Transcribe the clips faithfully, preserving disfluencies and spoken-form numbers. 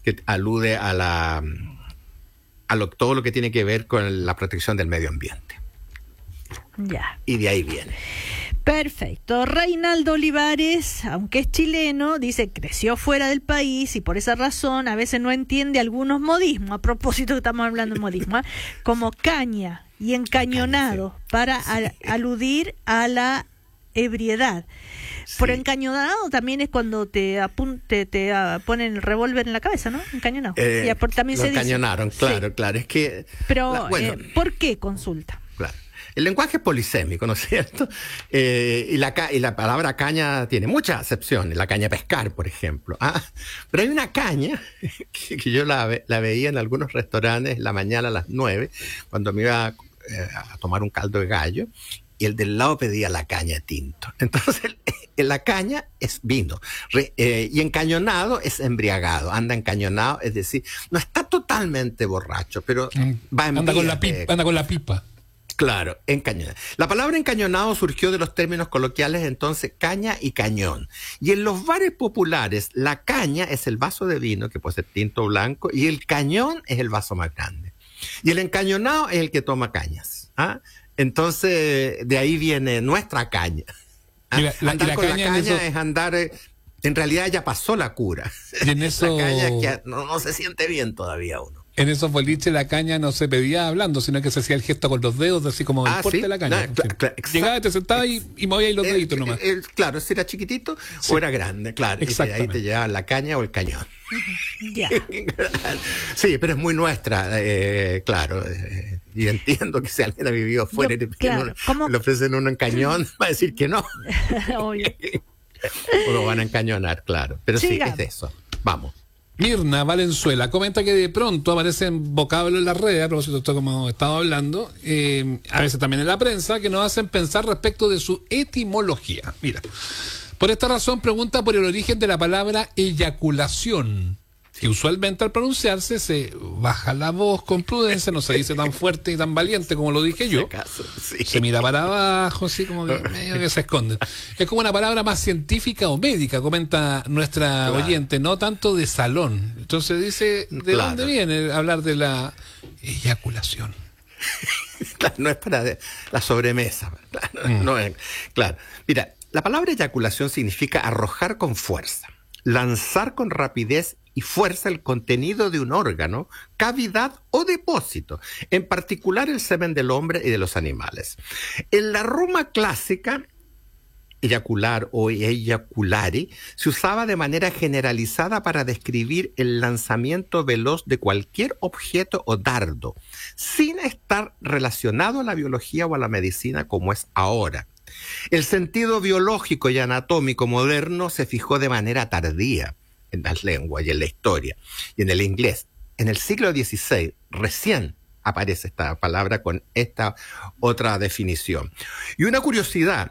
que alude a la a lo, todo lo que tiene que ver con la protección del medio ambiente. Ya. Y de ahí viene. Perfecto. Reinaldo Olivares, aunque es chileno, dice que creció fuera del país y por esa razón a veces no entiende algunos modismos, a propósito que estamos hablando de modismo, ¿eh? Como caña y encañonado, caña, sí. para sí. a, aludir a la ebriedad. Sí. Por encañonado también es cuando te apunte, te, te uh, ponen el revólver en la cabeza, ¿no? Encañonado. Eh, y por, también lo se encañonaron, dice. claro, Sí. claro. Es que. Pero, la, bueno, eh, ¿por qué consulta? Claro. El lenguaje es polisémico, ¿no es cierto? Eh, y, la, y la palabra caña tiene muchas acepciones. La caña pescar, por ejemplo. Ah, pero hay una caña que, que yo la, la veía en algunos restaurantes en la mañana a las nueve, cuando me iba a, eh, a tomar un caldo de gallo, y el del lado pedía la caña tinto. Entonces, la caña es vino. Re, eh, y encañonado es embriagado. Anda encañonado, es decir, no está totalmente borracho, pero mm, va en anda, con la pipa, anda con la pipa. Claro, encañonado. La palabra encañonado surgió de los términos coloquiales entonces caña y cañón. Y en los bares populares, la caña es el vaso de vino, que puede ser tinto o blanco, y el cañón es el vaso más grande. Y el encañonado es el que toma cañas. ¿Ah? Entonces, de ahí viene nuestra caña. ¿Ah? Y la, la, andar y la con caña la caña eso... es andar... Eh, en realidad ya pasó la cura. Y en eso... La caña que no, no se siente bien todavía uno. En esos boliches la caña no se pedía hablando, sino que se hacía el gesto con los dedos, así como el ah, porte ¿sí? de la caña. No, cl- cl- Llegaba, te sentabas y, y movías los el, deditos nomás. El, el, claro, si era chiquitito sí. o era grande, claro. Y ahí te llevaban la caña o el cañón. Ya. Sí, pero es muy nuestra, eh, claro. Eh, y entiendo que si alguien ha vivido fuera Yo, y claro, uno, le ofrecen uno en cañón, va a decir que no. Obvio. O lo van a encañonar, claro. Pero Siga. sí, es eso. Vamos. Mirna Valenzuela comenta que de pronto aparecen vocablos en las redes, a propósito de esto como estaba hablando, eh, a veces también en la prensa, que nos hacen pensar respecto de su etimología. Mira, por esta razón pregunta por el origen de la palabra eyaculación, que usualmente al pronunciarse se baja la voz con prudencia, no se dice tan fuerte y tan valiente como lo dije yo, caso, sí. se mira para abajo, así como que medio que se esconde. Es como una palabra más científica o médica, comenta nuestra claro. oyente, no tanto de salón. Entonces dice, ¿de claro. dónde viene hablar de la eyaculación? Claro, no es para la sobremesa, ¿verdad? Mm. No es, claro. Mira, la palabra eyaculación significa arrojar con fuerza, lanzar con rapidez y fuerza el contenido de un órgano, cavidad o depósito, en particular el semen del hombre y de los animales. En la Roma clásica, eyacular o eyaculare se usaba de manera generalizada para describir el lanzamiento veloz de cualquier objeto o dardo, sin estar relacionado a la biología o a la medicina como es ahora. El sentido biológico y anatómico moderno se fijó de manera tardía en las lenguas y en la historia, y en el inglés. En el siglo dieciséis, recién aparece esta palabra con esta otra definición. Y una curiosidad,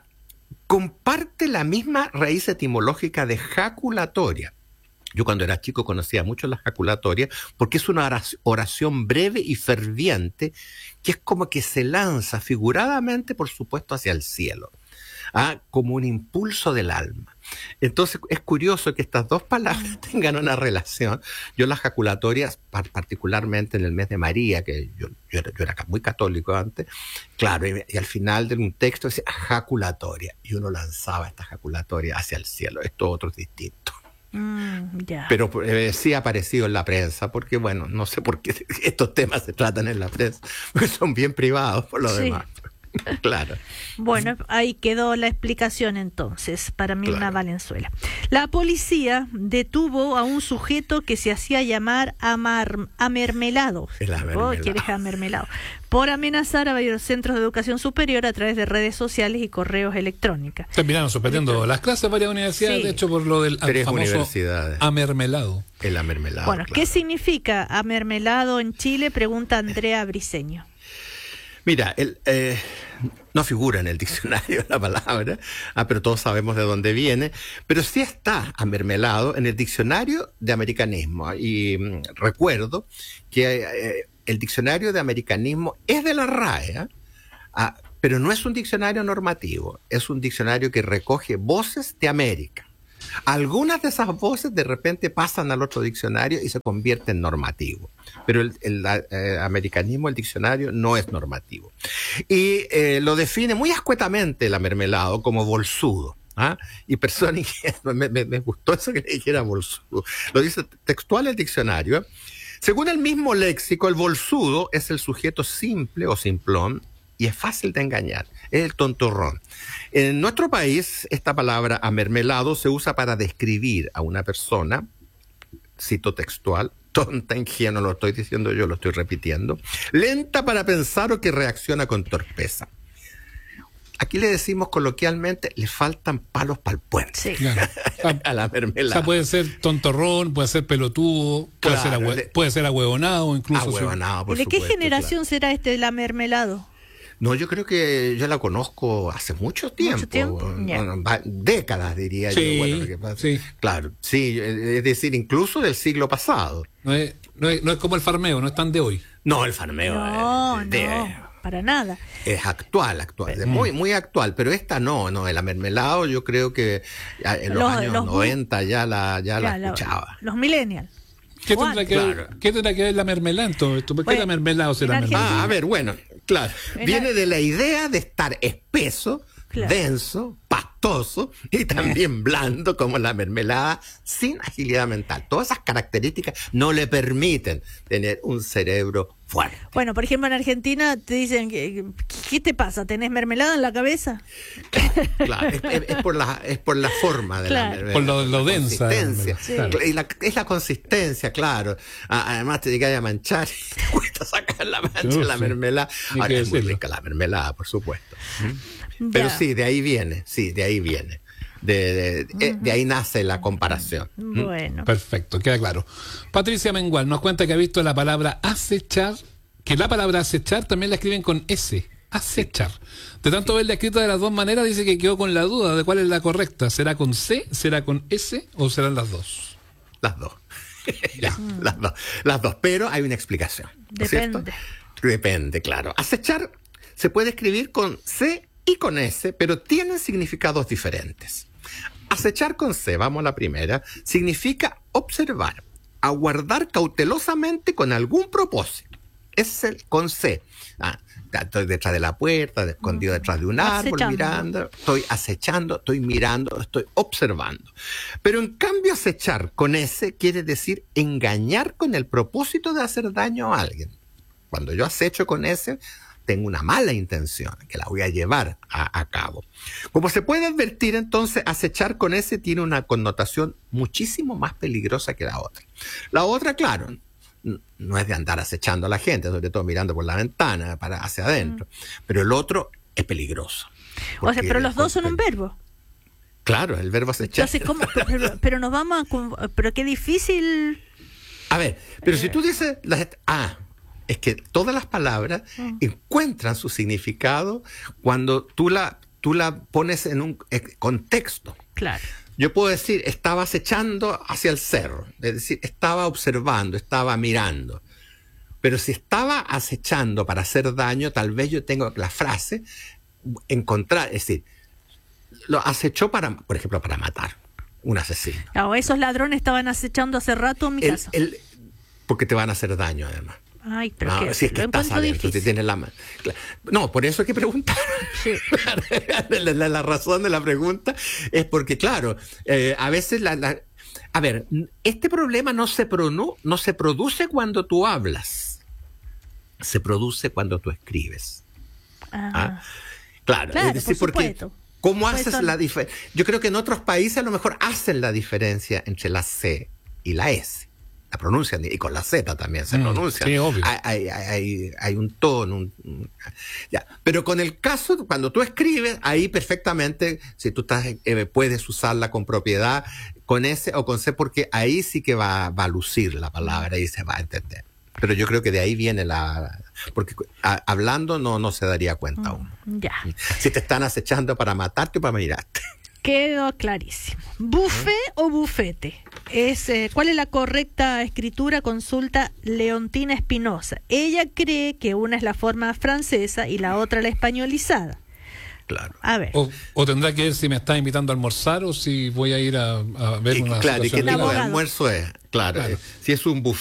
comparte la misma raíz etimológica de jaculatoria. Yo cuando era chico conocía mucho la jaculatoria porque es una oración breve y ferviente que es como que se lanza figuradamente, por supuesto, hacia el cielo. Ah, como un impulso del alma. Entonces es curioso que estas dos palabras tengan una relación. Yo las jaculatorias, particularmente en el mes de María, que yo, yo, era, yo era muy católico antes, claro, y, y al final de un texto decía jaculatoria, y uno lanzaba esta jaculatoria hacia el cielo. Esto otro es distinto. Mm, yeah. Pero eh, sí ha aparecido en la prensa, porque bueno, no sé por qué estos temas se tratan en la prensa, porque son bien privados por lo sí. demás. Claro. Bueno, ahí quedó la explicación entonces para Mirna claro. Valenzuela. La policía detuvo a un sujeto que se hacía llamar amar, amermelado. El amermelado. Oh, ¿quieres amermelado? Por amenazar a varios centros de educación superior a través de redes sociales y correos electrónicos. Terminaron suspendiendo las clases varias universidades, sí. de hecho por lo del Tres famoso amermelado. El amermelado. Bueno, claro. ¿qué significa amermelado en Chile? Pregunta Andrea Briceño. Mira, el, eh, no figura en el diccionario la palabra, ah, pero todos sabemos de dónde viene, pero sí está amermelado en el diccionario de americanismo. Y mm, recuerdo que eh, el diccionario de americanismo es de la R A E, ¿eh? ah, pero no es un diccionario normativo, es un diccionario que recoge voces de América. Algunas de esas voces de repente pasan al otro diccionario y se convierten en normativo. Pero el, el, el eh, americanismo, el diccionario, no es normativo. Y eh, lo define muy escuetamente el amermelado como bolsudo. ¿Ah? Y persona ingenua, me, me, me gustó eso que le dijera bolsudo. Lo dice textual el diccionario. ¿eh? Según el mismo léxico, el bolsudo es el sujeto simple o simplón y es fácil de engañar. Es el tontorrón. En nuestro país, esta palabra amermelado se usa para describir a una persona, cito textual, tonta, ingenua, lo estoy diciendo yo, lo estoy repitiendo, lenta para pensar o que reacciona con torpeza. Aquí le decimos coloquialmente, le faltan palos para el puente. Sí. Claro. A la mermelada. O sea, puede ser tontorrón, puede ser pelotudo, puede, Claro, ser, ahue de- puede ser ahuevonado, incluso. Ahuevonado, por ¿Y de qué supuesto, generación claro. será este del amermelado? No, yo creo que yo la conozco hace mucho tiempo. tiempo, ya. Bueno, va- décadas, diría Sí, yo. Bueno, lo que pasa- sí. Claro, sí, es decir, incluso del siglo pasado. No es, no, es, no es como el farmeo, no es tan de hoy. No, el farmeo No, es, de- no, para nada. es actual, actual, es muy, muy actual, pero esta no, no, el amermelado yo creo que ah, en los, Los- años los- noventa ya la, ya la Ya, la- escuchaba. los millennials. ¿Qué O tendrá, antes. que ver, Claro. ¿Qué tendrá que ver la mermelada en todo esto? ¿Por qué Bueno, la mermelada o será en mermelada? Argentina- Ah, a ver, bueno, claro. En Viene Ar- de la idea de estar espeso, Claro. denso, pastoso y también blando como la mermelada, sin agilidad mental. Todas esas características no le permiten tener un cerebro fuerte. Bueno, por ejemplo, en Argentina te dicen, que- ¿qué te pasa? ¿Tenés mermelada en la cabeza? Claro, es, es- es por la, es por la forma de Claro. la mermelada. Por lo- lo la densa de la consistencia. mermelada, claro. Y la- es la consistencia, claro. A- Además te llegas a manchar y te cuesta sacar la mancha de la Sí. mermelada. Hay Ahora que es muy decirlo. rica la mermelada, por supuesto. Pero Ya. sí, de ahí viene, sí, de ahí viene. De, de, de- de ahí nace la comparación. Bueno. Perfecto, queda claro. Patricia Mengual nos cuenta que ha visto la palabra acechar, que la palabra acechar también la escriben con S, acechar. De tanto verla escrita de las dos maneras, dice que quedó con la duda de cuál es la correcta. ¿Será con C, será con S o serán las dos? Las dos. Ya. las dos. Las dos, pero hay una explicación. ¿no es cierto? Depende. Depende, claro. Acechar se puede escribir con C y con S, pero tienen significados diferentes. Acechar con C, vamos a la primera, significa observar, aguardar cautelosamente con algún propósito. Es el con C. Ah, estoy detrás de la puerta, escondido detrás de un árbol, Acechando. mirando, estoy acechando, estoy mirando, estoy observando. Pero en cambio acechar con S quiere decir engañar con el propósito de hacer daño a alguien. Cuando yo acecho con S, tengo una mala intención, que la voy a llevar a, a cabo. Como se puede advertir, entonces, acechar con S tiene una connotación muchísimo más peligrosa que la otra. La otra, claro, n- no es de andar acechando a la gente, sobre todo mirando por la ventana, para hacia adentro. Pero el otro es peligroso. O sea, Porque- pero los dos son un verbo. Claro, el verbo acechar. Entonces, ¿cómo? Pero, pero nos vamos a... con- Pero qué difícil... A ver, pero si tú dices, las, ah, es que todas las palabras Mm. encuentran su significado cuando tú la, tú la pones en un eh, contexto. Claro. Yo puedo decir, estaba acechando hacia el cerro, es decir, estaba observando, estaba mirando. Pero si estaba acechando para hacer daño, tal vez yo tengo la frase encontrar, es decir, lo acechó para, por ejemplo, para matar un asesino. Claro, esos ladrones estaban acechando hace rato en mi El- casa. el- porque te van a hacer daño, además. Ay, pero No, que si es que lo estás encuentro adentro, si difícil. tienes la mano. No, por eso hay que preguntar. Sí. la, la- la razón de la pregunta es porque, claro, eh, a veces la, la- A ver, este problema no se, pronu- no se produce cuando tú hablas. Se produce cuando tú escribes. Ajá. ¿ah? Claro, Claro, es decir, por porque supuesto. ¿cómo Pues haces son- la diferencia? Yo creo que en otros países a lo mejor hacen la diferencia entre la C y la S. La pronuncian, y con la Z también se Mm, pronuncia. sí, obvio. Hay, hay, hay, hay un tono. Un, un- ya. Pero con el caso, cuando tú escribes, ahí perfectamente, si tú estás, eh, puedes usarla con propiedad, con S o con C, porque ahí sí que va, va a lucir la palabra y se va a entender. Pero yo creo que de ahí viene la... Porque a- hablando no, no se daría cuenta uno. Ya. Si te están acechando para matarte o para mirarte. Quedó clarísimo. ¿Buffet o bufete? Es, eh, ¿Cuál es la correcta escritura? Consulta Leontina Espinosa. Ella cree que una es la forma francesa y la otra la españolizada. Claro. A ver. O, o tendrá que ver si me está invitando a almorzar o si voy a ir a, a ver Y, una claro, ¿y qué situación tipo de abogado. almuerzo es? Claro, Claro. eh, si es un buffet